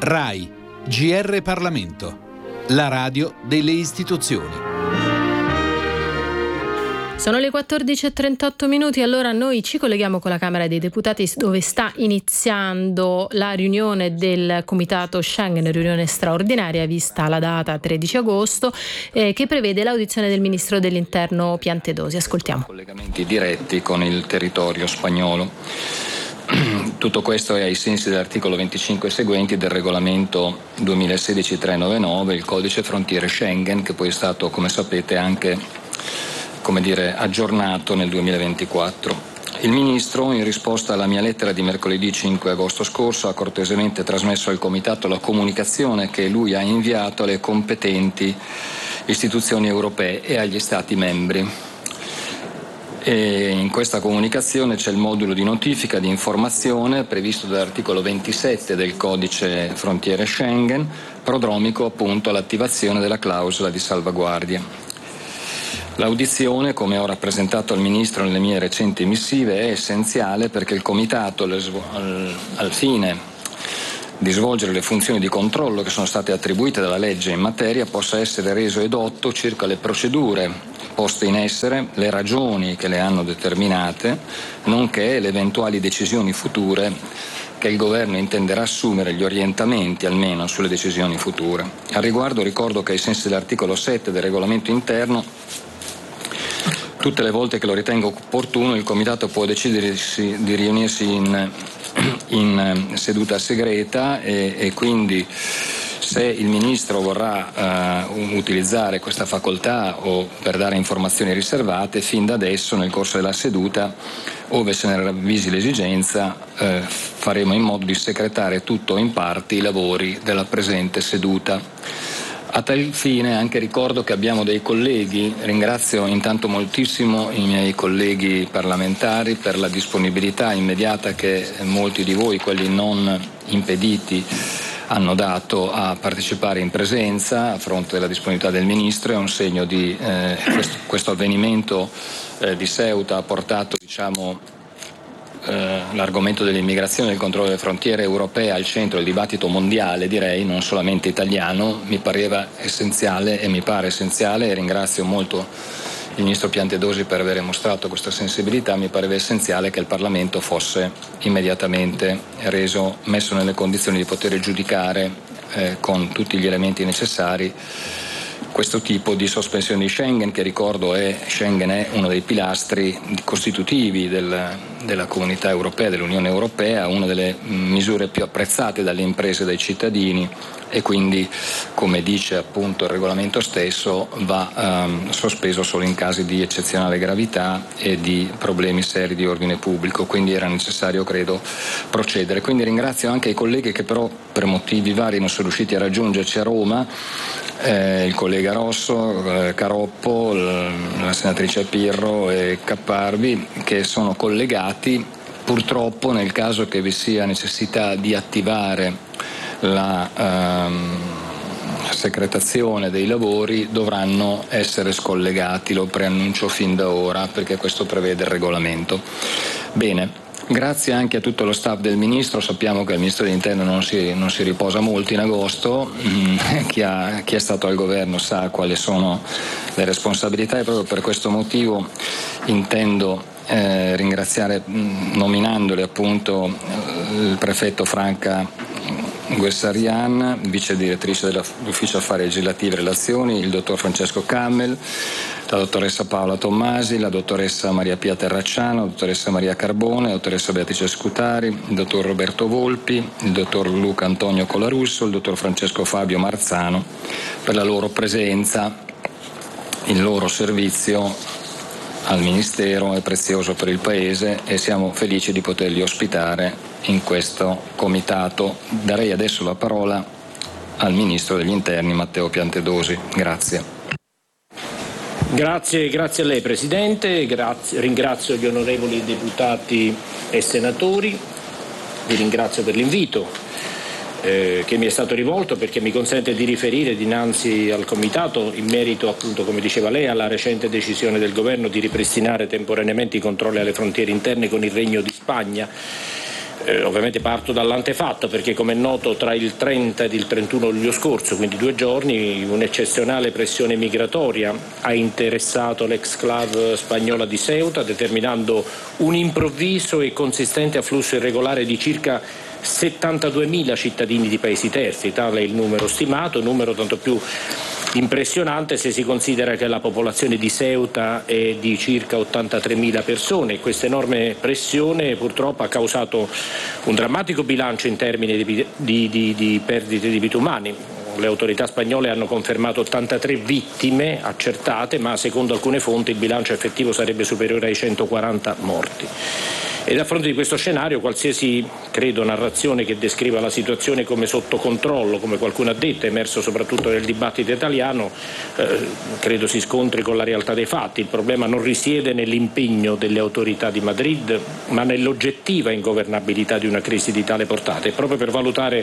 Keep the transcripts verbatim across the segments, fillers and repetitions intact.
RAI, G R Parlamento, la radio delle istituzioni. Sono le quattordici e trentotto minuti, allora noi ci colleghiamo con la Camera dei Deputati dove sta iniziando la riunione del Comitato Schengen, riunione straordinaria vista la data tredici agosto, eh, che prevede l'audizione del Ministro dell'Interno Piantedosi. Ascoltiamo. Collegamenti diretti con il territorio spagnolo. Tutto questo è ai sensi dell'articolo venticinque e seguenti del regolamento duemilasedici trecentonovantanove, il codice frontiere Schengen, che poi è stato, come sapete, anche come dire, aggiornato nel duemilaventiquattro. Il Ministro, in risposta alla mia lettera di mercoledì cinque agosto scorso, ha cortesemente trasmesso al Comitato la comunicazione che lui ha inviato alle competenti istituzioni europee e agli Stati membri. E in questa comunicazione c'è il modulo di notifica di informazione previsto dall'articolo ventisette del codice frontiere Schengen, prodromico appunto all'attivazione della clausola di salvaguardia. L'audizione, come ho rappresentato al Ministro nelle mie recenti missive, è essenziale perché il Comitato, al, al fine di svolgere le funzioni di controllo che sono state attribuite dalla legge in materia, possa essere reso edotto circa le procedure poste in essere, le ragioni che le hanno determinate, nonché le eventuali decisioni future che il Governo intenderà assumere, gli orientamenti almeno sulle decisioni future. Al riguardo ricordo che ai sensi dell'articolo sette del regolamento interno, tutte le volte che lo ritenga opportuno, il Comitato può decidere di riunirsi in, in seduta segreta e, e quindi se il Ministro vorrà uh, utilizzare questa facoltà o per dare informazioni riservate, fin da adesso nel corso della seduta, ove se ne ravvisi l'esigenza, uh, faremo in modo di secretare tutto o in parte i lavori della presente seduta. A tal fine anche ricordo che abbiamo dei colleghi, ringrazio intanto moltissimo i miei colleghi parlamentari per la disponibilità immediata che molti di voi, quelli non impediti, hanno dato a partecipare in presenza a fronte della disponibilità del Ministro. È un segno di eh, questo, questo avvenimento eh, di Ceuta ha portato, diciamo, l'argomento dell'immigrazione e del controllo delle frontiere europee al centro del dibattito mondiale, direi, non solamente italiano. Mi pareva essenziale e mi pare essenziale, e ringrazio molto il Ministro Piantedosi per aver mostrato questa sensibilità, mi pareva essenziale che il Parlamento fosse immediatamente reso, messo nelle condizioni di poter giudicare eh, con tutti gli elementi necessari questo tipo di sospensione di Schengen, che ricordo è Schengen è uno dei pilastri costitutivi del, della comunità europea, dell'Unione Europea, una delle misure più apprezzate dalle imprese e dai cittadini, e quindi, come dice appunto il regolamento stesso, va um, sospeso solo in casi di eccezionale gravità e di problemi seri di ordine pubblico, quindi era necessario, credo, procedere. Quindi ringrazio anche i colleghi che però per motivi vari non sono riusciti a raggiungerci a Roma, eh, il collega Rosso, eh, Caroppo, l- la senatrice Pirro e Capparvi, che sono collegati. Purtroppo, nel caso che vi sia necessità di attivare la ehm, secretazione dei lavori, dovranno essere scollegati, lo preannuncio fin da ora perché questo prevede il regolamento. Bene, grazie anche a tutto lo staff del Ministro. Sappiamo che il Ministro dell'Interno non si, non si riposa molto in agosto, chi, ha, chi è stato al governo sa quali sono le responsabilità e proprio per questo motivo intendo eh, ringraziare nominandole appunto il prefetto Franca Guessarian, vice direttrice dell'Ufficio Affari Legislativi e Relazioni, il dottor Francesco Cammel, la dottoressa Paola Tommasi, la dottoressa Maria Pia Terracciano, la dottoressa Maria Carbone, la dottoressa Beatrice Scutari, il dottor Roberto Volpi, il dottor Luca Antonio Colarusso, il dottor Francesco Fabio Marzano, per la loro presenza. Il loro servizio al Ministero è prezioso per il Paese e siamo felici di poterli ospitare in questo comitato. Darei adesso la parola al Ministro degli Interni Matteo Piantedosi. Grazie. Grazie, grazie a lei Presidente, grazie, ringrazio gli onorevoli deputati e senatori, vi ringrazio per l'invito eh, che mi è stato rivolto, perché mi consente di riferire dinanzi al Comitato in merito, appunto, come diceva lei, alla recente decisione del Governo di ripristinare temporaneamente i controlli alle frontiere interne con il Regno di Spagna. Eh, ovviamente parto dall'antefatto, perché come è noto tra il trenta ed il trentuno luglio scorso, quindi due giorni, un'eccezionale pressione migratoria ha interessato l'exclave spagnola di Ceuta, determinando un improvviso e consistente afflusso irregolare di circa settantaduemila cittadini di paesi terzi, tale è il numero stimato, numero tanto più impressionante se si considera che la popolazione di Ceuta è di circa ottantatremila persone e questa enorme pressione purtroppo ha causato un drammatico bilancio in termini di, di, di, di perdite di vite umane. Le autorità spagnole hanno confermato ottantatré vittime accertate, ma secondo alcune fonti il bilancio effettivo sarebbe superiore ai centoquaranta morti. Ed a fronte di questo scenario qualsiasi, credo, narrazione che descriva la situazione come sotto controllo, come qualcuno ha detto, è emerso soprattutto nel dibattito italiano, eh, credo si scontri con la realtà dei fatti. Il problema non risiede nell'impegno delle autorità di Madrid, ma nell'oggettiva ingovernabilità di una crisi di tale portata. E proprio per valutare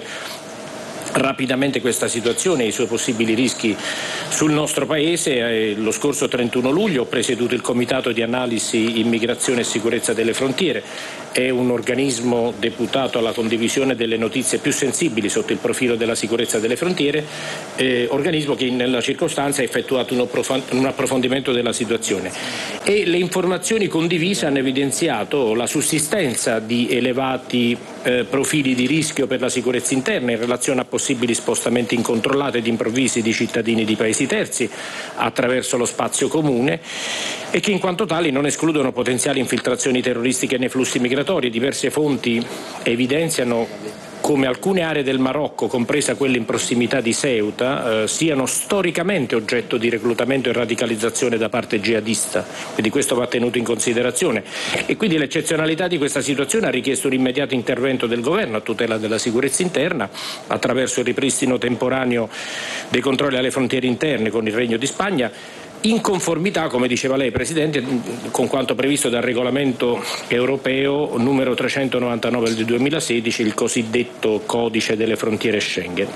rapidamente questa situazione e i suoi possibili rischi sul nostro Paese, eh, lo scorso trentuno luglio ho presieduto il Comitato di Analisi Immigrazione e Sicurezza delle Frontiere. È un organismo deputato alla condivisione delle notizie più sensibili sotto il profilo della sicurezza delle frontiere, eh, organismo che nella circostanza ha effettuato un, approfond- un approfondimento della situazione e le informazioni condivise hanno evidenziato la sussistenza di elevati eh, profili di rischio per la sicurezza interna in relazione a possibili spostamenti incontrollati ed improvvisi di cittadini di paesi terzi attraverso lo spazio comune e che in quanto tali non escludono potenziali infiltrazioni terroristiche nei flussi migratori. Diverse fonti evidenziano come alcune aree del Marocco, compresa quelle in prossimità di Ceuta, eh, siano storicamente oggetto di reclutamento e radicalizzazione da parte jihadista, quindi questo va tenuto in considerazione e quindi l'eccezionalità di questa situazione ha richiesto un immediato intervento del governo a tutela della sicurezza interna attraverso il ripristino temporaneo dei controlli alle frontiere interne con il Regno di Spagna, in conformità, come diceva lei Presidente, con quanto previsto dal regolamento europeo numero trecentonovantanove del duemilasedici, il cosiddetto codice delle frontiere Schengen.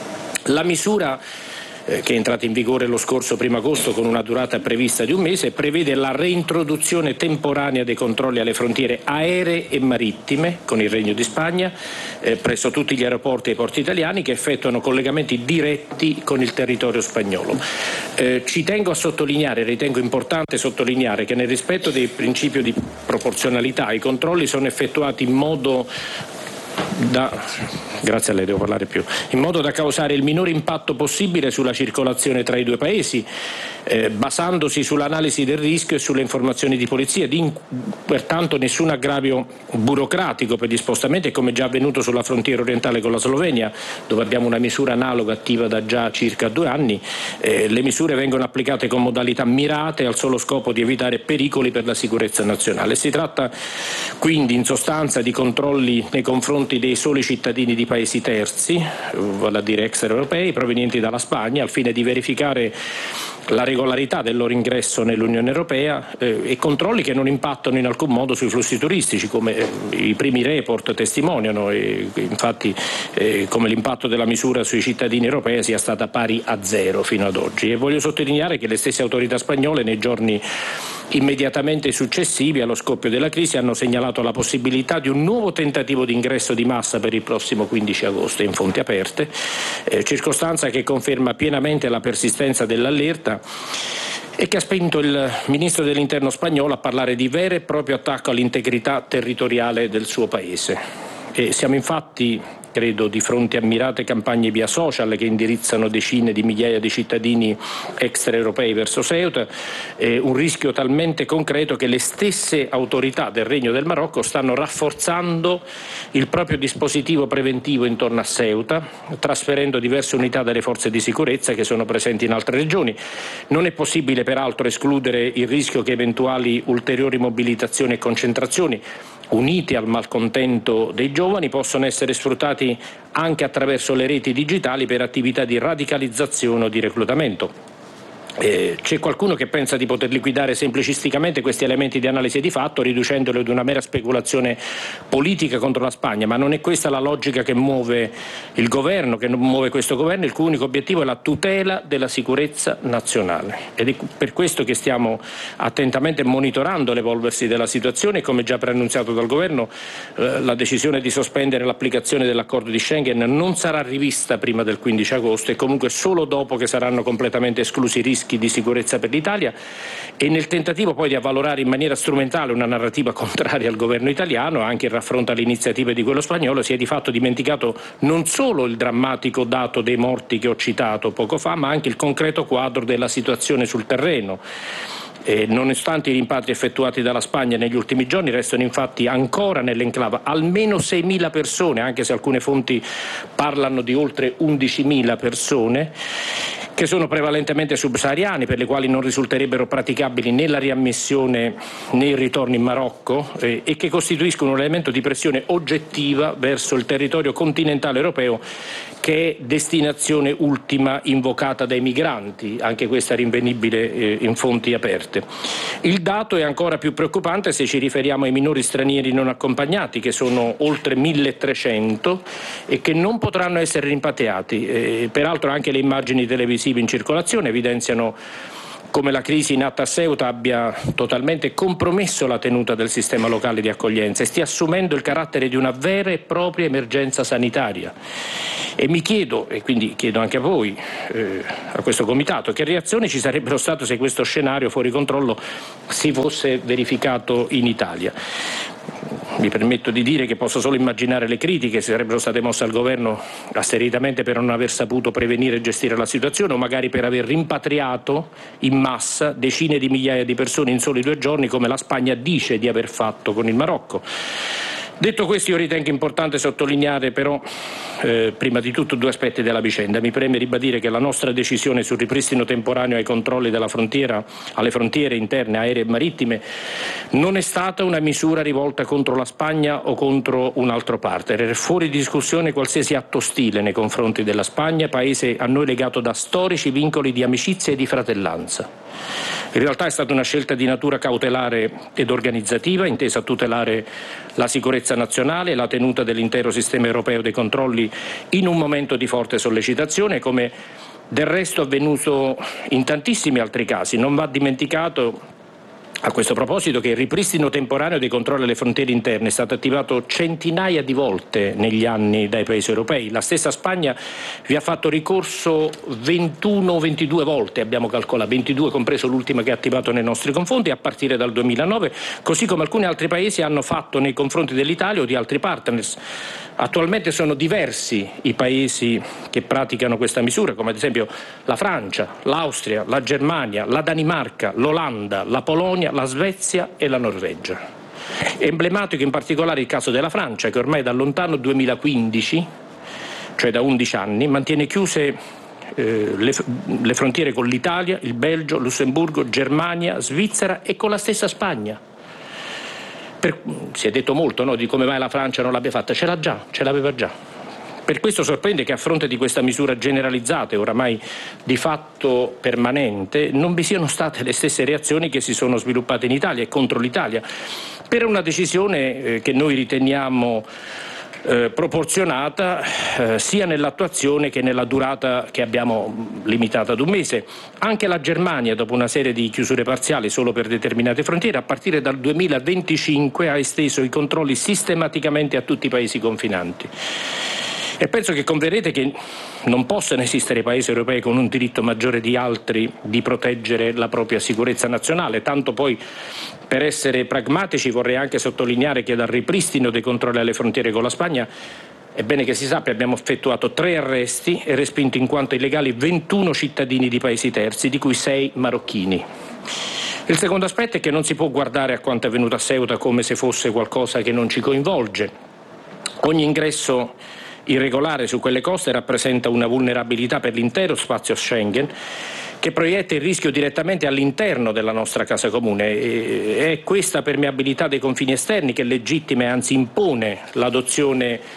La misura eh, che è entrata in vigore lo scorso primo agosto con una durata prevista di un mese prevede la reintroduzione temporanea dei controlli alle frontiere aeree e marittime con il Regno di Spagna eh, presso tutti gli aeroporti e i porti italiani che effettuano collegamenti diretti con il territorio spagnolo. Eh, ci tengo a sottolineare, ritengo importante sottolineare che nel rispetto del principio di proporzionalità i controlli sono effettuati in modo da grazie a lei devo parlare più in modo da causare il minore impatto possibile sulla circolazione tra i due paesi, eh, basandosi sull'analisi del rischio e sulle informazioni di polizia, di, pertanto nessun aggravio burocratico per gli spostamenti, come già avvenuto sulla frontiera orientale con la Slovenia, dove abbiamo una misura analoga attiva da già circa due anni. Eh, le misure vengono applicate con modalità mirate al solo scopo di evitare pericoli per la sicurezza nazionale. Si tratta quindi in sostanza di controlli nei confronti dei soli cittadini di paesi terzi, vale a dire extraeuropei, provenienti dalla Spagna, al fine di verificare la regolarità del loro ingresso nell'Unione Europea eh, e controlli che non impattano in alcun modo sui flussi turistici, come eh, i primi report testimoniano, e infatti eh, come l'impatto della misura sui cittadini europei sia stata pari a zero fino ad oggi. E voglio sottolineare che le stesse autorità spagnole nei giorni immediatamente successivi allo scoppio della crisi hanno segnalato la possibilità di un nuovo tentativo di ingresso di massa per il prossimo quindici agosto in fonti aperte, eh, circostanza che conferma pienamente la persistenza dell'allerta e che ha spinto il ministro dell'Interno spagnolo a parlare di vero e proprio attacco all'integrità territoriale del suo paese. E siamo infatti, credo, di fronte a mirate campagne via social che indirizzano decine di migliaia di cittadini extraeuropei verso Ceuta, eh, un rischio talmente concreto che le stesse autorità del Regno del Marocco stanno rafforzando il proprio dispositivo preventivo intorno a Ceuta, trasferendo diverse unità dalle forze di sicurezza che sono presenti in altre regioni. Non è possibile peraltro escludere il rischio che eventuali ulteriori mobilitazioni e concentrazioni uniti al malcontento dei giovani possono essere sfruttati anche attraverso le reti digitali per attività di radicalizzazione o di reclutamento. Eh, c'è qualcuno che pensa di poter liquidare semplicisticamente questi elementi di analisi di fatto riducendoli ad una mera speculazione politica contro la Spagna, ma non è questa la logica che muove il governo, che muove questo governo, il cui unico obiettivo è la tutela della sicurezza nazionale, ed è per questo che stiamo attentamente monitorando l'evolversi della situazione e, come già preannunziato dal governo, eh, la decisione di sospendere l'applicazione dell'accordo di Schengen non sarà rivista prima del quindici agosto e comunque solo dopo che saranno completamente esclusi i rischi di sicurezza per l'Italia, e nel tentativo poi di avvalorare in maniera strumentale una narrativa contraria al governo italiano, anche in raffronto alle iniziative di quello spagnolo, si è di fatto dimenticato non solo il drammatico dato dei morti che ho citato poco fa, ma anche il concreto quadro della situazione sul terreno. Eh, nonostante i rimpatri effettuati dalla Spagna negli ultimi giorni, restano infatti ancora nell'enclave almeno seimila persone, anche se alcune fonti parlano di oltre undicimila persone, che sono prevalentemente subsahariani, per le quali non risulterebbero praticabili né la riammissione né il ritorno in Marocco, eh, e che costituiscono un elemento di pressione oggettiva verso il territorio continentale europeo, che è destinazione ultima invocata dai migranti, anche questa rinvenibile eh, in fonti aperte. Il dato è ancora più preoccupante se ci riferiamo ai minori stranieri non accompagnati, che sono oltre milletrecento e che non potranno essere rimpatriati. Eh, peraltro anche le immagini televisive in circolazione evidenziano come la crisi in atto a Ceuta abbia totalmente compromesso la tenuta del sistema locale di accoglienza e stia assumendo il carattere di una vera e propria emergenza sanitaria. E mi chiedo, e quindi chiedo anche a voi, eh, a questo comitato, che reazioni ci sarebbero state se questo scenario fuori controllo si fosse verificato in Italia. Mi permetto di dire che posso solo immaginare le critiche che sarebbero state mosse al governo asseritamente per non aver saputo prevenire e gestire la situazione, o magari per aver rimpatriato in massa decine di migliaia di persone in soli due giorni, come la Spagna dice di aver fatto con il Marocco. Detto questo, io ritengo importante sottolineare però eh, prima di tutto due aspetti della vicenda. Mi preme ribadire che la nostra decisione sul ripristino temporaneo ai controlli della frontiera, alle frontiere interne, aeree e marittime, non è stata una misura rivolta contro la Spagna o contro un altro partner. È fuori discussione qualsiasi atto ostile nei confronti della Spagna, paese a noi legato da storici vincoli di amicizia e di fratellanza. In realtà è stata una scelta di natura cautelare ed organizzativa, intesa a tutelare la sicurezza nazionale e la tenuta dell'intero sistema europeo dei controlli in un momento di forte sollecitazione, come del resto avvenuto in tantissimi altri casi. Non va dimenticato a questo proposito che il ripristino temporaneo dei controlli alle frontiere interne è stato attivato centinaia di volte negli anni dai paesi europei. La stessa Spagna vi ha fatto ricorso ventuno o ventidue volte, abbiamo calcolato, ventidue compreso l'ultima che ha attivato nei nostri confronti a partire dal duemilanove, così come alcuni altri paesi hanno fatto nei confronti dell'Italia o di altri partners. Attualmente sono diversi i paesi che praticano questa misura, come ad esempio la Francia, l'Austria, la Germania, la Danimarca, l'Olanda, la Polonia, la Svezia e la Norvegia. È emblematico in particolare il caso della Francia, che ormai dal lontano duemilaquindici, cioè da undici anni, mantiene chiuse eh, le, le frontiere con l'Italia, il Belgio, Lussemburgo, Germania, Svizzera e con la stessa Spagna. Per, si è detto molto, no, di come mai la Francia non l'abbia fatta, ce l'ha già, ce l'aveva già. Per questo sorprende che a fronte di questa misura generalizzata e oramai di fatto permanente non vi siano state le stesse reazioni che si sono sviluppate in Italia e contro l'Italia, per una decisione eh, che noi riteniamo eh, proporzionata eh, sia nell'attuazione che nella durata che abbiamo limitata ad un mese. Anche la Germania, dopo una serie di chiusure parziali solo per determinate frontiere, a partire dal duemilaventicinque ha esteso i controlli sistematicamente a tutti i paesi confinanti. E penso che converrete che non possano esistere paesi europei con un diritto maggiore di altri di proteggere la propria sicurezza nazionale. Tanto poi, per essere pragmatici, vorrei anche sottolineare che dal ripristino dei controlli alle frontiere con la Spagna, è bene che si sappia, abbiamo effettuato tre arresti e respinto in quanto illegali ventuno cittadini di paesi terzi, di cui sei marocchini. Il secondo aspetto è che non si può guardare a quanto è avvenuto a Ceuta come se fosse qualcosa che non ci coinvolge. Ogni ingresso irregolare su quelle coste rappresenta una vulnerabilità per l'intero spazio Schengen, che proietta il rischio direttamente all'interno della nostra casa comune. È questa permeabilità dei confini esterni che legittima e anzi impone l'adozione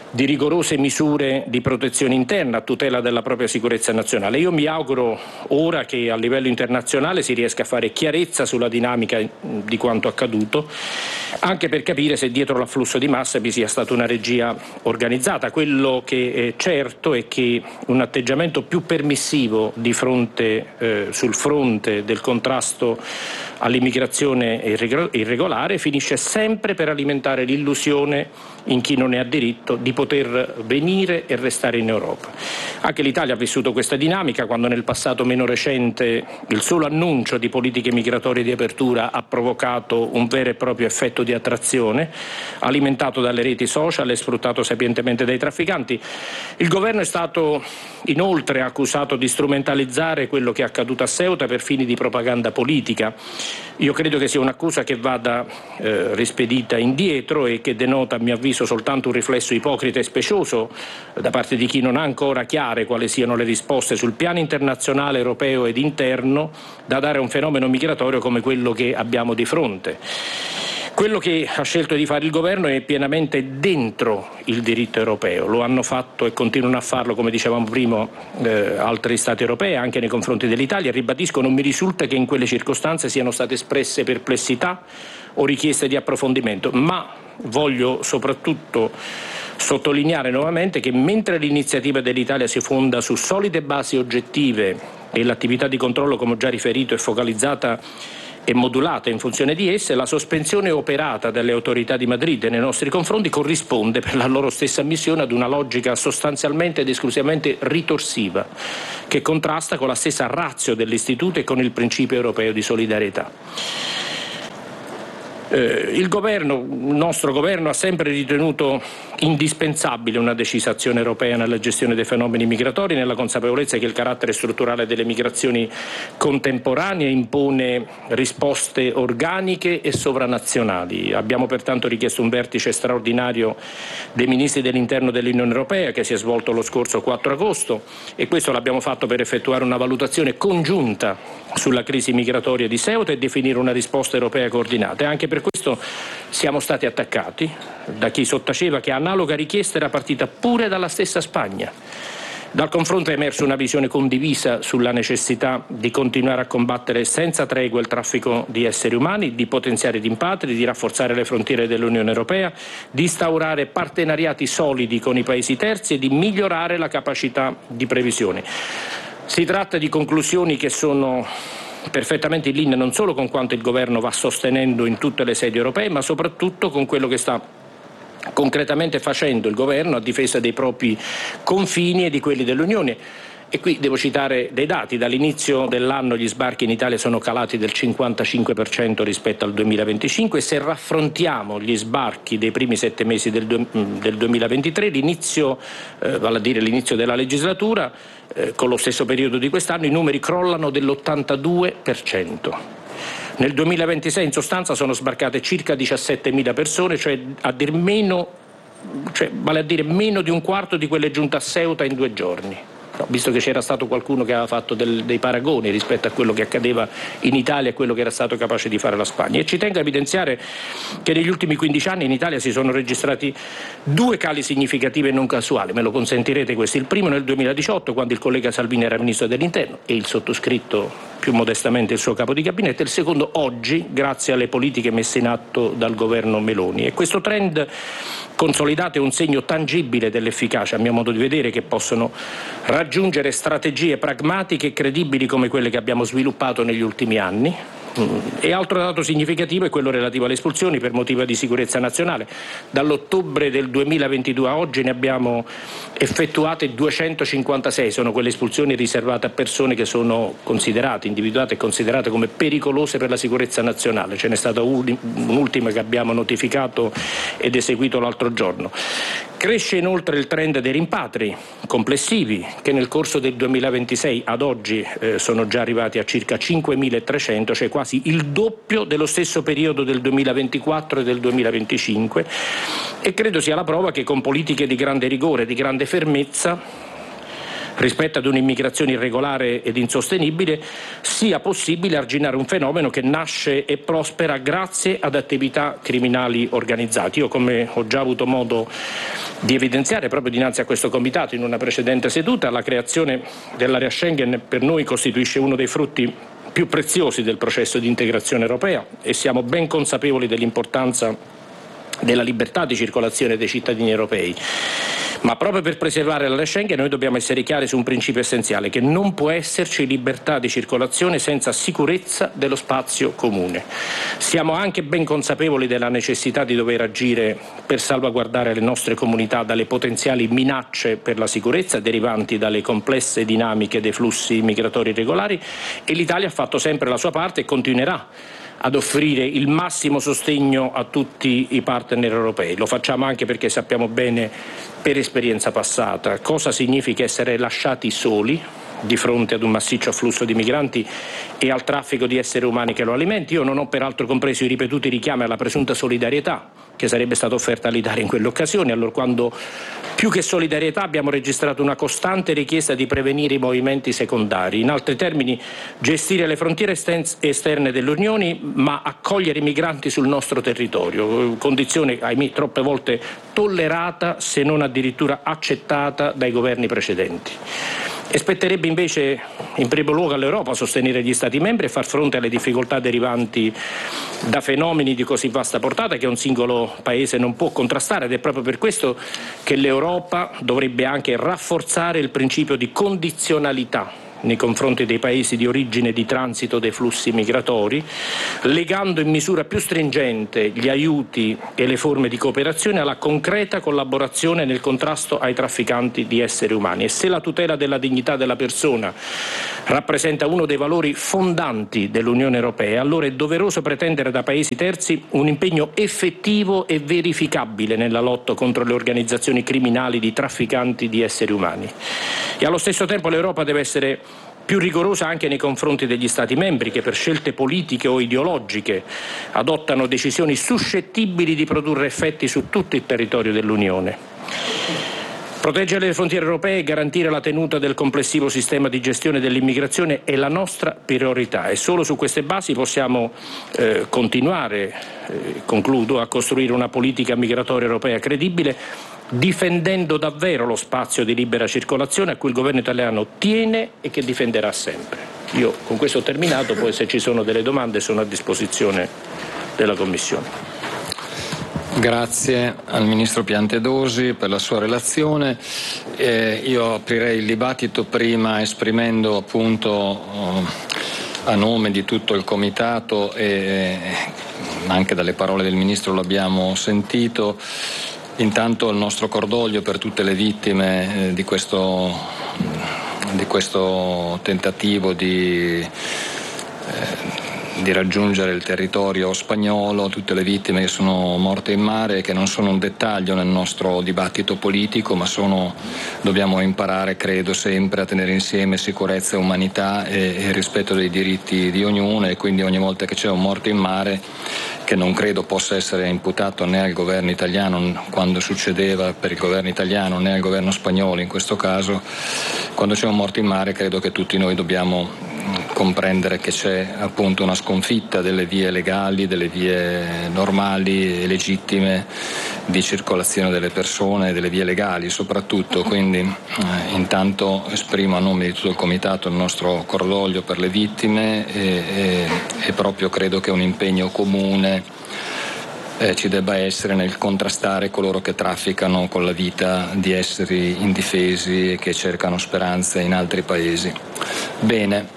di rigorose misure di protezione interna a tutela della propria sicurezza nazionale. Io mi auguro ora che a livello internazionale si riesca a fare chiarezza sulla dinamica di quanto accaduto, anche per capire se dietro l'afflusso di massa vi sia stata una regia organizzata. Quello che è certo è che un atteggiamento più permissivo di fronte, eh, sul fronte del contrasto all'immigrazione irregolare finisce sempre per alimentare l'illusione in chi non ne ha diritto di poter venire e restare in Europa. Anche l'Italia ha vissuto questa dinamica quando nel passato meno recente il solo annuncio di politiche migratorie di apertura ha provocato un vero e proprio effetto di attrazione alimentato dalle reti social e sfruttato sapientemente dai trafficanti. Il governo è stato inoltre accusato di strumentalizzare quello che è accaduto a Ceuta per fini di propaganda politica. Io credo che sia un'accusa che vada eh, rispedita indietro e che denota, a mio avviso, soltanto un riflesso ipocrita e specioso da parte di chi non ha ancora chiare quali siano le risposte sul piano internazionale, europeo ed interno da dare a un fenomeno migratorio come quello che abbiamo di fronte. Quello che ha scelto di fare il governo è pienamente dentro il diritto europeo, lo hanno fatto e continuano a farlo, come dicevamo prima, eh, altri Stati europei, anche nei confronti dell'Italia. Ribadisco, non mi risulta che in quelle circostanze siano state espresse perplessità o richieste di approfondimento, ma voglio soprattutto sottolineare nuovamente che mentre l'iniziativa dell'Italia si fonda su solide basi oggettive e l'attività di controllo, come ho già riferito, è focalizzata e modulata in funzione di esse, la sospensione operata dalle autorità di Madrid nei nostri confronti corrisponde per la loro stessa ammissione ad una logica sostanzialmente ed esclusivamente ritorsiva che contrasta con la stessa ratio dell'istituto e con il principio europeo di solidarietà. Eh, il governo, il nostro governo ha sempre ritenuto indispensabile una decisa azione europea nella gestione dei fenomeni migratori, nella consapevolezza che il carattere strutturale delle migrazioni contemporanee impone risposte organiche e sovranazionali. Abbiamo pertanto richiesto un vertice straordinario dei ministri dell'interno dell'Unione Europea che si è svolto lo scorso quattro agosto e questo l'abbiamo fatto per effettuare una valutazione congiunta sulla crisi migratoria di Ceuta e definire una risposta europea coordinata. E anche per questo siamo stati attaccati da chi sottaceva che analoga richiesta era partita pure dalla stessa Spagna. Dal confronto è emersa una visione condivisa sulla necessità di continuare a combattere senza tregua il traffico di esseri umani, di potenziare i rimpatri, di rafforzare le frontiere dell'Unione Europea, di instaurare partenariati solidi con i paesi terzi e di migliorare la capacità di previsione. Si tratta di conclusioni che sono perfettamente in linea non solo con quanto il governo va sostenendo in tutte le sedi europee, ma soprattutto con quello che sta concretamente facendo il governo a difesa dei propri confini e di quelli dell'Unione. E qui devo citare dei dati. Dall'inizio dell'anno gli sbarchi in Italia sono calati del cinquantacinque per cento rispetto al duemilaventicinque e se raffrontiamo gli sbarchi dei primi sette mesi del, del duemilaventitré, l'inizio, eh, vale a dire l'inizio della legislatura, eh, con lo stesso periodo di quest'anno i numeri crollano dell'ottantadue per cento. Nel duemilaventisei in sostanza sono sbarcate circa diciassettemila persone, cioè a dir meno, cioè, vale a dire meno di un quarto di quelle giunte a Ceuta in due giorni. Visto che c'era stato qualcuno che aveva fatto del, dei paragoni rispetto a quello che accadeva in Italia e quello che era stato capace di fare la Spagna. E ci tengo a evidenziare che negli ultimi quindici anni in Italia si sono registrati due cali significativi e non casuali, me lo consentirete questi. Il primo nel duemiladiciotto, quando il collega Salvini era ministro dell'Interno e il sottoscritto più modestamente il suo capo di gabinetto, e il secondo oggi grazie alle politiche messe in atto dal governo Meloni. E questo trend consolidato è un segno tangibile dell'efficacia, a mio modo di vedere, che possono raggiungere strategie pragmatiche e credibili come quelle che abbiamo sviluppato negli ultimi anni. E altro dato significativo è quello relativo alle espulsioni per motivo di sicurezza nazionale. Dall'ottobre del duemilaventidue a oggi ne abbiamo effettuate duecentocinquantasei, sono quelle espulsioni riservate a persone che sono considerate, individuate e considerate come pericolose per la sicurezza nazionale. Ce n'è stata un'ultima che abbiamo notificato ed eseguito l'altro giorno. Cresce inoltre il trend dei rimpatri complessivi che nel corso del duemilaventisei ad oggi eh, sono già arrivati a circa cinquemilatrecento, cioè quasi il doppio dello stesso periodo del duemilaventiquattro e del duemilaventicinque, e credo sia la prova che con politiche di grande rigore, di grande fermezza rispetto ad un'immigrazione irregolare ed insostenibile, sia possibile arginare un fenomeno che nasce e prospera grazie ad attività criminali organizzate. Io, come ho già avuto modo di evidenziare proprio dinanzi a questo comitato in una precedente seduta, la creazione dell'area Schengen per noi costituisce uno dei frutti più preziosi del processo di integrazione europea e siamo ben consapevoli dell'importanza della libertà di circolazione dei cittadini europei. Ma proprio per preservare l'area Schengen noi dobbiamo essere chiari su un principio essenziale, che non può esserci libertà di circolazione senza sicurezza dello spazio comune. Siamo anche ben consapevoli della necessità di dover agire per salvaguardare le nostre comunità dalle potenziali minacce per la sicurezza derivanti dalle complesse dinamiche dei flussi migratori regolari, e l'Italia ha fatto sempre la sua parte e continuerà ad offrire il massimo sostegno a tutti i partner europei. Lo facciamo anche perché sappiamo bene per esperienza passata cosa significa essere lasciati soli di fronte ad un massiccio afflusso di migranti e al traffico di esseri umani che lo alimenti. Io non ho peraltro compreso i ripetuti richiami alla presunta solidarietà che sarebbe stata offerta all'Italia in quell'occasione, allora quando più che solidarietà abbiamo registrato una costante richiesta di prevenire i movimenti secondari. In altri termini, gestire le frontiere esterne dell'Unione, ma accogliere i migranti sul nostro territorio, condizione, ahimè, troppe volte tollerata, se non addirittura accettata dai governi precedenti. E spetterebbe invece in primo luogo all'Europa sostenere gli Stati membri e far fronte alle difficoltà derivanti da fenomeni di così vasta portata che un singolo Paese non può contrastare, ed è proprio per questo che l'Europa dovrebbe anche rafforzare il principio di condizionalità nei confronti dei paesi di origine e di transito dei flussi migratori, legando in misura più stringente gli aiuti e le forme di cooperazione alla concreta collaborazione nel contrasto ai trafficanti di esseri umani. E se la tutela della dignità della persona rappresenta uno dei valori fondanti dell'Unione Europea, allora è doveroso pretendere da paesi terzi un impegno effettivo e verificabile nella lotta contro le organizzazioni criminali di trafficanti di esseri umani. E allo stesso tempo l'Europa deve essere più rigorosa anche nei confronti degli Stati membri che per scelte politiche o ideologiche adottano decisioni suscettibili di produrre effetti su tutto il territorio dell'Unione. Proteggere le frontiere europee e garantire la tenuta del complessivo sistema di gestione dell'immigrazione è la nostra priorità e solo su queste basi possiamo eh, continuare, eh, concludo, a costruire una politica migratoria europea credibile, difendendo davvero lo spazio di libera circolazione a cui il governo italiano tiene e che difenderà sempre. Io con questo ho terminato, poi se ci sono delle domande sono a disposizione della Commissione. Grazie al Ministro Piantedosi per la sua relazione. Eh, io aprirei il dibattito prima esprimendo appunto a nome di tutto il Comitato e anche dalle parole del Ministro l'abbiamo sentito, intanto il nostro cordoglio per tutte le vittime eh, di questo, di questo tentativo di eh, di raggiungere il territorio spagnolo, tutte le vittime che sono morte in mare e che non sono un dettaglio nel nostro dibattito politico, ma sono, dobbiamo imparare, credo, sempre a tenere insieme sicurezza e umanità e, e rispetto dei diritti di ognuno, e quindi ogni volta che c'è un morto in mare, che non credo possa essere imputato né al governo italiano quando succedeva per il governo italiano né al governo spagnolo in questo caso, quando c'è un morto in mare credo che tutti noi dobbiamo comprendere che c'è appunto una sconfitta delle vie legali, delle vie normali e legittime di circolazione delle persone, delle vie legali soprattutto, quindi eh, intanto esprimo a nome di tutto il Comitato il nostro cordoglio per le vittime e, e, e proprio credo che un impegno comune eh, ci debba essere nel contrastare coloro che trafficano con la vita di esseri indifesi e che cercano speranze in altri paesi. Bene.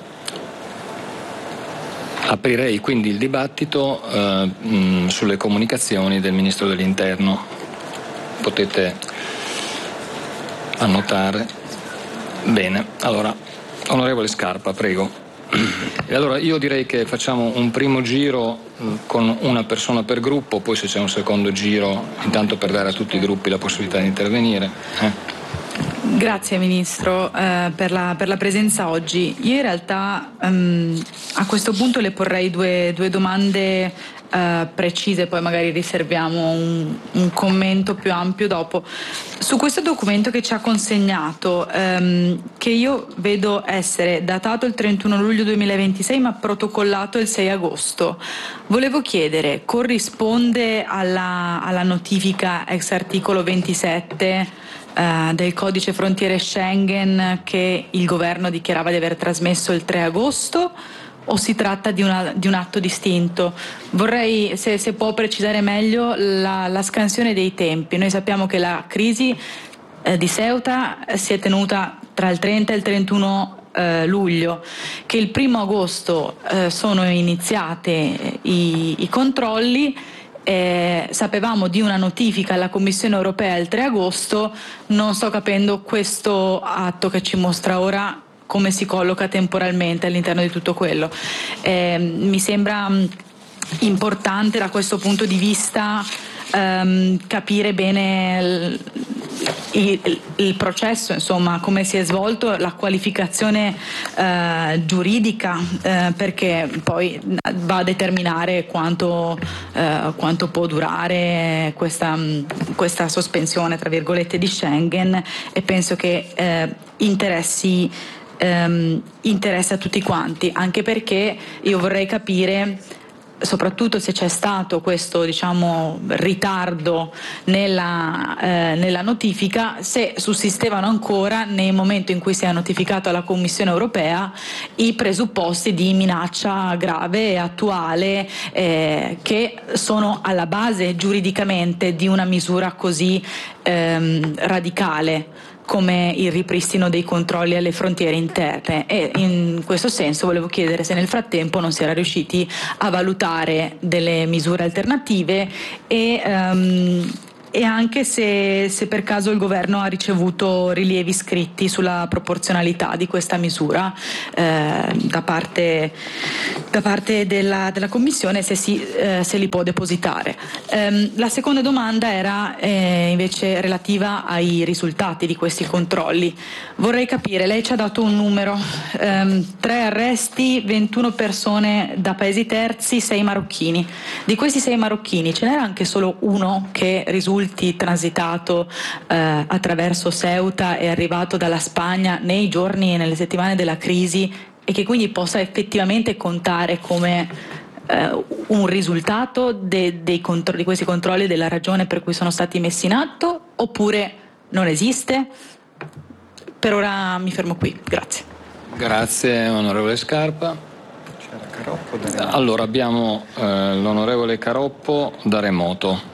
Aprirei quindi il dibattito eh, mh, sulle comunicazioni del Ministro dell'Interno. Potete annotare. Bene, allora, onorevole Scarpa, prego. E allora io direi che facciamo un primo giro mh, con una persona per gruppo, poi se c'è un secondo giro, intanto per dare a tutti i gruppi la possibilità di intervenire. Eh. Grazie Ministro eh, per, la, per la presenza oggi. Io in realtà um, a questo punto le porrei due, due domande eh, precise, poi magari riserviamo un, un commento più ampio dopo. Su questo documento che ci ha consegnato, ehm, che io vedo essere datato il trentuno luglio duemilaventisei ma protocollato il sei agosto, volevo chiedere, corrisponde alla, alla notifica ex articolo ventisette Uh, del codice frontiere Schengen che il governo dichiarava di aver trasmesso il tre agosto, o si tratta di, una, di un atto distinto? Vorrei, se, se può precisare meglio la, la scansione dei tempi. Noi sappiamo che la crisi eh, di Ceuta si è tenuta tra il trenta e il trentuno eh, luglio, che il primo agosto eh, sono iniziate i, i controlli. Eh, sapevamo di una notifica alla Commissione europea il tre agosto, non sto capendo questo atto che ci mostra ora come si colloca temporalmente all'interno di tutto quello. Eh, mi sembra mh, importante da questo punto di vista ehm, capire bene il, il, il processo, insomma, come si è svolto, la qualificazione eh, giuridica, eh, perché poi va a determinare quanto, eh, quanto può durare questa, questa sospensione, tra virgolette, di Schengen, e penso che eh, interessi ehm, interessa a tutti quanti, anche perché io vorrei capire soprattutto se c'è stato questo, diciamo, ritardo nella, eh, nella notifica, se sussistevano ancora nel momento in cui si è notificato alla Commissione europea i presupposti di minaccia grave e attuale eh, che sono alla base giuridicamente di una misura così ehm, radicale come il ripristino dei controlli alle frontiere interne, e in questo senso volevo chiedere se nel frattempo non si era riusciti a valutare delle misure alternative e, um, e anche se, se per caso il governo ha ricevuto rilievi scritti sulla proporzionalità di questa misura eh, da parte, da parte della, della Commissione, se, si, eh, se li può depositare. Um, la seconda domanda era eh, invece relativa ai risultati di questi controlli. Vorrei capire, lei ci ha dato un numero, um, tre arresti, ventuno persone da paesi terzi, sei marocchini. Di questi sei marocchini ce n'era anche solo uno che risulta transitato eh, attraverso Ceuta e arrivato dalla Spagna nei giorni e nelle settimane della crisi, e che quindi possa effettivamente contare come eh, un risultato de- dei contro- di questi controlli, della ragione per cui sono stati messi in atto, oppure non esiste? Per ora mi fermo qui, grazie. Grazie onorevole Scarpa. Allora abbiamo eh, l'onorevole Caroppo da Remoto.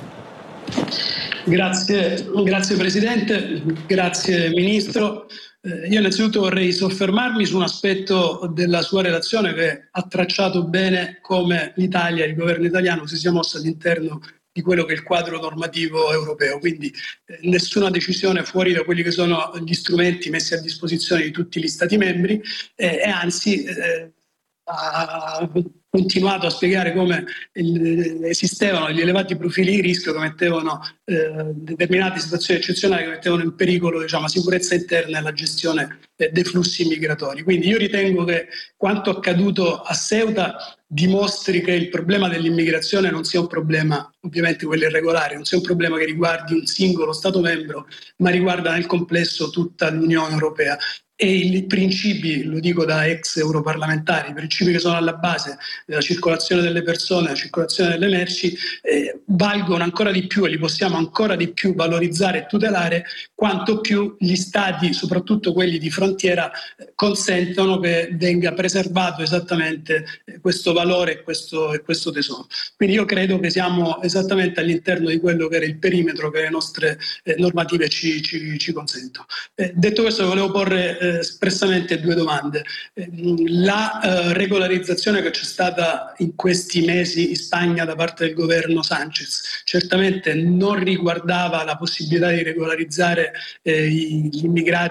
Grazie, grazie Presidente, grazie Ministro. Eh, io innanzitutto vorrei soffermarmi su un aspetto della sua relazione che ha tracciato bene come l'Italia, il governo italiano, si sia mosso all'interno di quello che è il quadro normativo europeo, quindi eh, nessuna decisione fuori da quelli che sono gli strumenti messi a disposizione di tutti gli Stati membri eh, e anzi eh, ha continuato a spiegare come il, esistevano gli elevati profili di rischio che mettevano eh, determinate situazioni eccezionali che mettevano in pericolo, diciamo, la sicurezza interna e la gestione eh, dei flussi migratori. Quindi io ritengo che quanto accaduto a Ceuta dimostri che il problema dell'immigrazione non sia un problema, ovviamente quello irregolare, non sia un problema che riguardi un singolo Stato membro, ma riguarda nel complesso tutta l'Unione Europea. E i principi, lo dico da ex europarlamentari, i principi che sono alla base della circolazione delle persone, della circolazione delle merci, eh, valgono ancora di più e li possiamo ancora di più valorizzare e tutelare quanto più gli Stati, soprattutto quelli di frontiera, eh, consentono che venga preservato esattamente eh, questo valore e questo, e questo tesoro. Quindi io credo che siamo esattamente all'interno di quello che era il perimetro che le nostre eh, normative ci, ci, ci consentono. Eh, detto questo, volevo porre eh, espressamente due domande. Eh, la eh, regolarizzazione che c'è stata in questi mesi in Spagna da parte del governo Sánchez certamente non riguardava la possibilità di regolarizzare eh, gli immigrati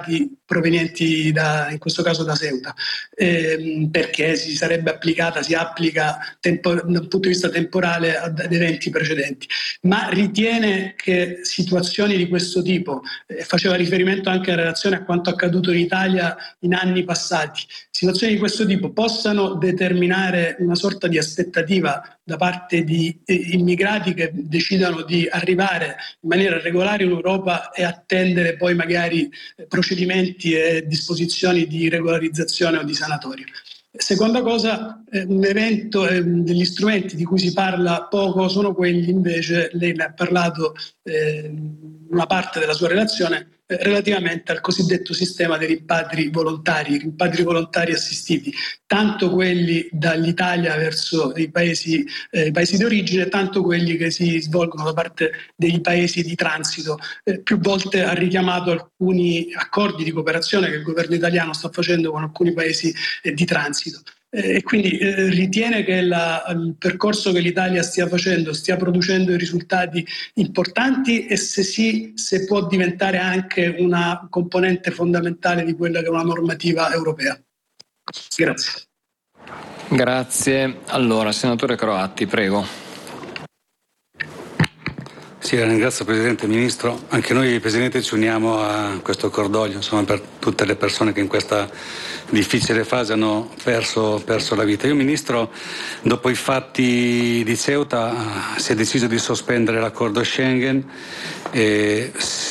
provenienti da, in questo caso da Ceuta, eh, perché si sarebbe applicata, si applica tempo, dal punto di vista temporale ad, ad eventi precedenti. Ma ritiene che situazioni di questo tipo, eh, faceva riferimento anche in relazione a quanto accaduto in Italia in anni passati, situazioni di questo tipo possano determinare una sorta di aspettativa da parte di eh, immigrati che decidano di arrivare in maniera regolare in Europa e attendere poi magari eh, procedimenti e disposizioni di regolarizzazione o di sanatoria. Seconda cosa, eh, un evento, eh, degli strumenti di cui si parla poco sono quelli invece, lei ne ha parlato eh, una parte della sua relazione, eh, relativamente al cosiddetto sistema dei rimpatri volontari, rimpatri volontari assistiti, tanto quelli dall'Italia verso i paesi, eh, i paesi di origine, tanto quelli che si svolgono da parte dei paesi di transito. Eh, più volte ha richiamato alcuni accordi di cooperazione che il governo italiano sta facendo con alcuni paesi eh, di transito. E quindi eh, ritiene che la, il percorso che l'Italia stia facendo stia producendo risultati importanti, e se sì, se può diventare anche una componente fondamentale di quella che è una normativa europea. Grazie. Grazie. Allora, senatore Croatti, prego. Sì, ringrazio Presidente, Ministro. Anche noi, Presidente, ci uniamo a questo cordoglio, insomma, per tutte le persone che in questa difficile fase hanno perso, perso la vita. Io, Ministro, dopo i fatti di Ceuta si è deciso di sospendere l'accordo Schengen e,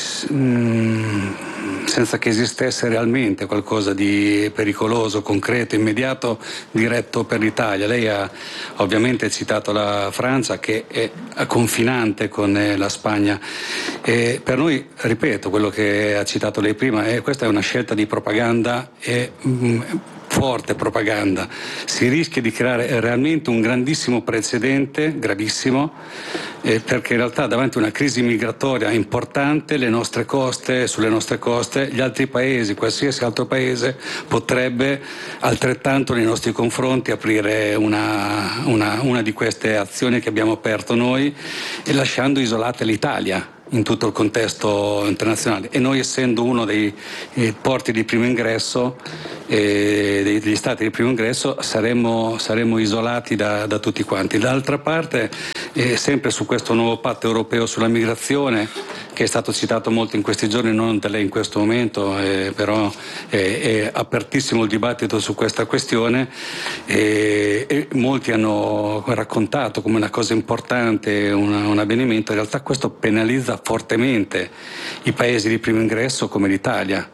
mh, senza che esistesse realmente qualcosa di pericoloso, concreto, immediato, diretto per l'Italia. Lei ha ovviamente citato la Francia, che è confinante con la Spagna. E per noi, ripeto, quello che ha citato lei prima, è, questa è una scelta di propaganda e mh, forte propaganda. Si rischia di creare realmente un grandissimo precedente, gravissimo, eh, perché in realtà davanti a una crisi migratoria importante, le nostre coste, sulle nostre coste, gli altri paesi, qualsiasi altro paese potrebbe altrettanto nei nostri confronti aprire una, una, una di queste azioni che abbiamo aperto noi, e lasciando isolata l'Italia in tutto il contesto internazionale, e noi, essendo uno dei eh, porti di primo ingresso, eh, degli stati di primo ingresso, saremmo, saremmo isolati da, da tutti quanti. D'altra parte, eh, sempre su questo nuovo patto europeo sulla migrazione, che è stato citato molto in questi giorni, non da lei in questo momento, eh, però è, è apertissimo il dibattito su questa questione, eh, e molti hanno raccontato come una cosa importante, una, un avvenimento. In realtà questo penalizza fortemente i paesi di primo ingresso come l'Italia,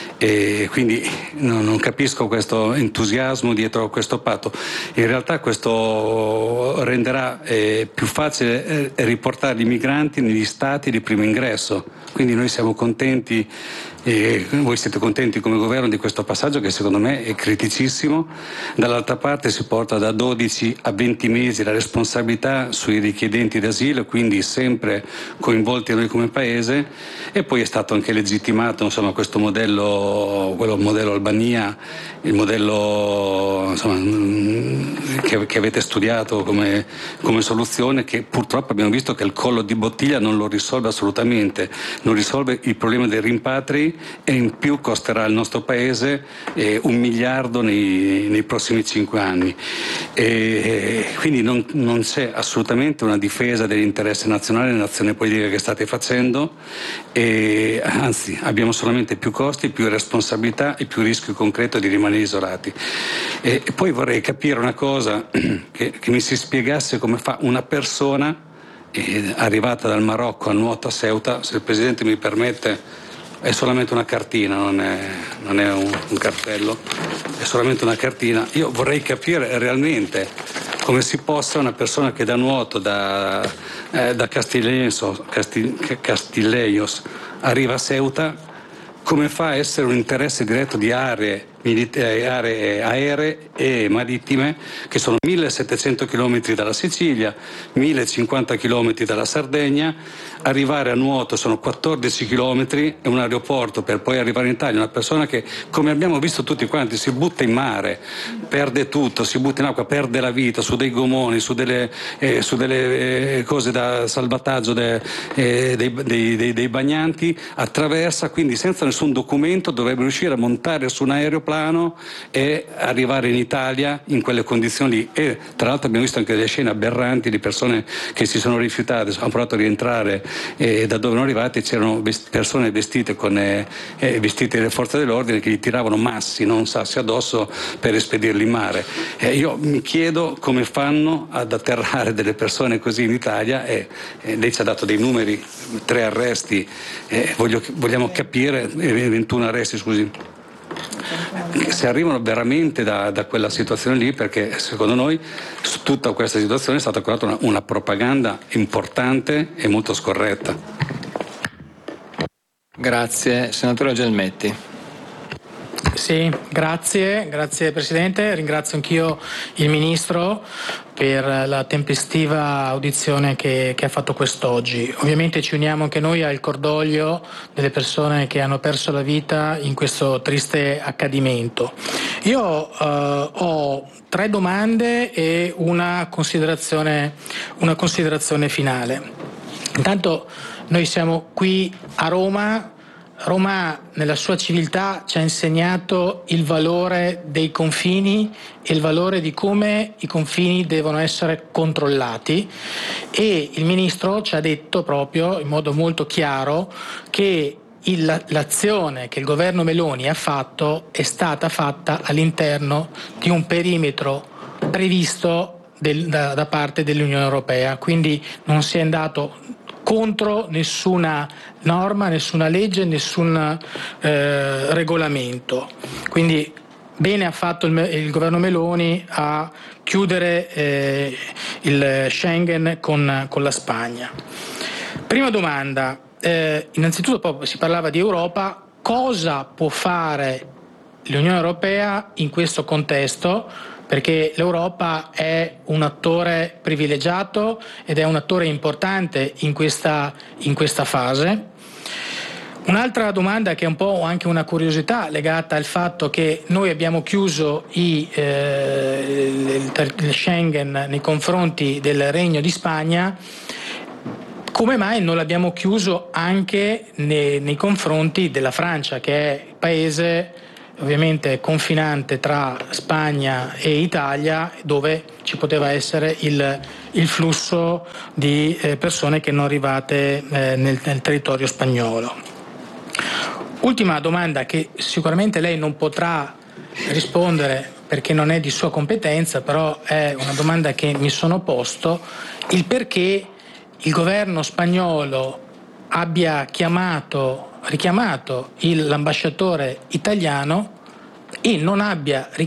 e quindi no, non capisco questo entusiasmo dietro a questo patto. In realtà questo renderà eh, più facile eh, riportare i migranti negli stati di primo ingresso, quindi noi siamo contenti, e voi siete contenti come governo di questo passaggio, che secondo me è criticissimo. Dall'altra parte si porta da dodici a venti mesi la responsabilità sui richiedenti d'asilo, quindi sempre coinvolti noi come paese, e poi è stato anche legittimato, insomma, questo modello, quello modello Albania, il modello, insomma, che, che avete studiato come, come soluzione, che purtroppo abbiamo visto che il collo di bottiglia non lo risolve assolutamente, non risolve il problema dei rimpatri, e in più costerà al nostro paese eh, un miliardo nei, nei prossimi cinque anni. E quindi non, non c'è assolutamente una difesa dell'interesse nazionale, dell'azione politica che state facendo, e anzi abbiamo solamente più costi, più responsabilità e più rischio concreto di rimanere isolati. E, e poi vorrei capire una cosa, che, che mi si spiegasse come fa una persona eh, arrivata dal Marocco a nuoto a Ceuta, se il Presidente mi permette. È solamente una cartina, non è, non è un, un cartello, è solamente una cartina. Io vorrei capire realmente come si possa una persona che da nuoto da, eh, da Castillejo, Castillejo arriva a Ceuta, come fa a essere un interesse diretto di aree aree aeree e marittime che sono millesettecento chilometri dalla Sicilia, millecinquanta chilometri dalla Sardegna, arrivare a nuoto sono quattordici chilometri e un aeroporto per poi arrivare in Italia. Una persona che, come abbiamo visto tutti quanti, si butta in mare, perde tutto, si butta in acqua, perde la vita su dei gomoni, su delle, eh, su delle eh, cose da salvataggio de, eh, dei, dei, dei, dei bagnanti, attraversa, quindi senza nessun documento dovrebbe riuscire a montare su un aeroplano e arrivare in Italia in quelle condizioni. E tra l'altro abbiamo visto anche delle scene aberranti di persone che si sono rifiutate, hanno provato a rientrare e da dove erano arrivati c'erano vest- persone vestite con eh, eh, vestite delle forze dell'ordine che gli tiravano massi, non sassi addosso per espedirli in mare. Eh, io mi chiedo come fanno ad atterrare delle persone così in Italia e eh, lei ci ha dato dei numeri, tre arresti, eh, voglio, vogliamo capire, eh, ventuno arresti scusi, se arrivano veramente da, da quella situazione lì, perché secondo noi su tutta questa situazione è stata creata una, una propaganda importante e molto scorretta. Grazie. Senatore Gelmetti. Sì, grazie, grazie Presidente, ringrazio anch'io il Ministro per la tempestiva audizione che, che ha fatto quest'oggi. Ovviamente ci uniamo anche noi al cordoglio delle persone che hanno perso la vita in questo triste accadimento. Io eh, ho tre domande e una considerazione, una considerazione finale. Intanto noi siamo qui a Roma. Roma nella sua civiltà ci ha insegnato il valore dei confini e il valore di come i confini devono essere controllati, e il Ministro ci ha detto proprio in modo molto chiaro che il, l'azione che il governo Meloni ha fatto è stata fatta all'interno di un perimetro previsto del, da, da parte dell'Unione Europea, quindi non si è andato contro nessuna norma, nessuna legge, nessun eh, regolamento. Quindi bene ha fatto il, il governo Meloni a chiudere eh, il Schengen con, con la Spagna. Prima domanda, eh, innanzitutto si parlava di Europa, cosa può fare l'Unione Europea in questo contesto? Perché l'Europa è un attore privilegiato ed è un attore importante in questa, in questa fase. Un'altra domanda che è un po' anche una curiosità legata al fatto che noi abbiamo chiuso i, eh, il, il Schengen nei confronti del Regno di Spagna, come mai non l'abbiamo chiuso anche nei, nei confronti della Francia, che è il paese ovviamente confinante tra Spagna e Italia, dove ci poteva essere il, il flusso di eh, persone che erano arrivate eh, nel, nel territorio spagnolo. Ultima domanda che sicuramente lei non potrà rispondere perché non è di sua competenza, però è una domanda che mi sono posto: il perché il governo spagnolo abbia chiamato richiamato il, l'ambasciatore italiano e non abbia